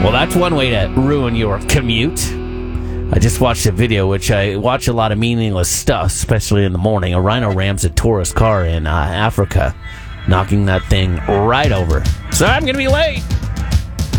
Well, that's one way to ruin your commute. I just watched a video, which I watch a lot of meaningless stuff, especially in the morning. A rhino rams a tourist car in Africa, knocking that thing right over. So I'm going to be late.